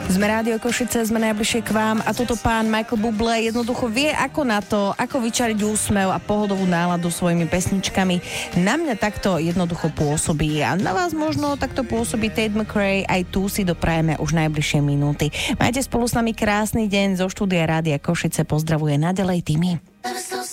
Sme Rádio Košice, sme najbližšie k vám a toto pán Michael Bublé jednoducho vie ako na to, ako vyčariť úsmev a pohodovú náladu svojimi pesničkami. Na mňa takto jednoducho pôsobí a na vás možno takto pôsobí Tate McRae, aj tu si doprajeme už najbližšie minúty. Majte spolu s nami krásny deň, zo štúdia Rádia Košice pozdravuje naďalej Timi.